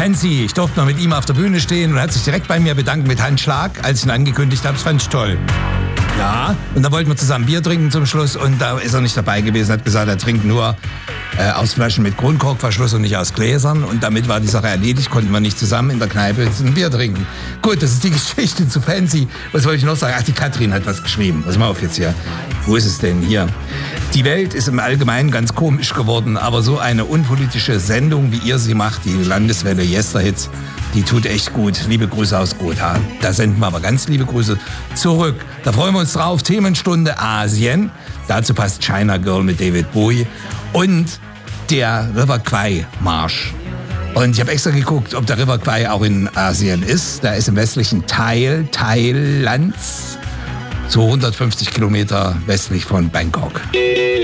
Fancy, ich durfte noch mit ihm auf der Bühne stehen und hat sich direkt bei mir bedankt mit Handschlag, als ich ihn angekündigt habe. Das fand ich toll. Ja, und da wollten wir zusammen Bier trinken zum Schluss und da ist er nicht dabei gewesen, hat gesagt, er trinkt nur aus Flaschen mit Kronkorkverschluss und nicht aus Gläsern und damit war die Sache erledigt, konnten wir nicht zusammen in der Kneipe ein Bier trinken. Gut, das ist die Geschichte zu Fancy. Was wollte ich noch sagen? Ach, die Katrin hat was geschrieben. Pass mal auf jetzt hier. Wo ist es denn? Hier. Die Welt ist im Allgemeinen ganz komisch geworden, aber so eine unpolitische Sendung, wie ihr sie macht, die Landeswelle Yesterhits, die tut echt gut. Liebe Grüße aus Gotha. Da senden wir aber ganz liebe Grüße zurück. Da freuen wir uns drauf. Themenstunde Asien. Dazu passt China Girl mit David Bowie und der River Kwai Marsch. Und ich habe extra geguckt, ob der River Kwai auch in Asien ist. Der ist im westlichen Teil Thailands, so 150 Kilometer westlich von Bangkok.